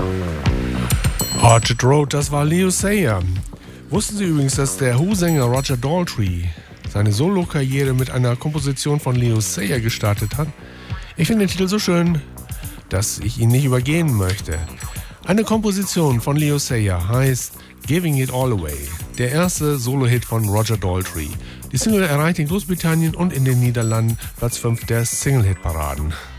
Orchard Road, das war Leo Sayer. Wussten Sie übrigens, dass der Who-Sänger Roger Daltrey seine Solo-Karriere mit einer Komposition von Leo Sayer gestartet hat? Ich finde den Titel so schön, dass ich ihn nicht übergehen möchte. Eine Komposition von Leo Sayer heißt Giving It All Away, der erste Solo-Hit von Roger Daltrey. Die Single erreicht in Großbritannien und in den Niederlanden Platz 5 der Single-Hit-Paraden.